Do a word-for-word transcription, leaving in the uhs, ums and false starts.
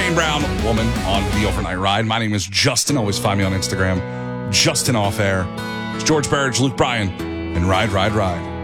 Kane Brown, Woman on the Overnight Ride. My name is Justin. Always find me on Instagram, Justin Off Air. It's George Burge, Luke Bryan, and Ride, Ride, Ride.